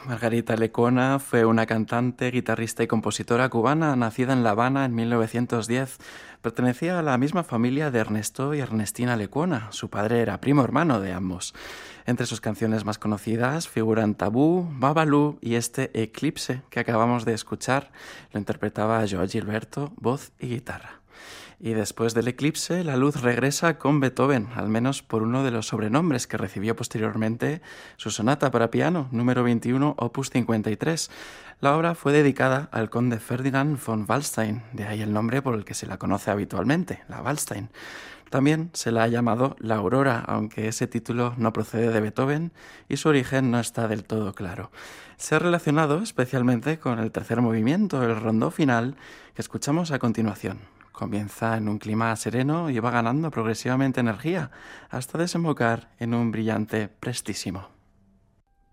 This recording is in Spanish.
Margarita Lecuona fue una cantante, guitarrista y compositora cubana nacida en La Habana en 1910. Pertenecía a la misma familia de Ernesto y Ernestina Lecuona. Su padre era primo hermano de ambos. Entre sus canciones más conocidas figuran Tabú, Babalú y este Eclipse que acabamos de escuchar. Lo interpretaba Joao Gilberto, voz y guitarra. Y después del eclipse, la luz regresa con Beethoven, al menos por uno de los sobrenombres que recibió posteriormente su sonata para piano, número 21, opus 53. La obra fue dedicada al conde Ferdinand von Waldstein, de ahí el nombre por el que se la conoce habitualmente, la Waldstein. También se la ha llamado La Aurora, aunque ese título no procede de Beethoven y su origen no está del todo claro. Se ha relacionado especialmente con el tercer movimiento, el rondó final, que escuchamos a continuación. Comienza en un clima sereno y va ganando progresivamente energía hasta desembocar en un brillante prestísimo.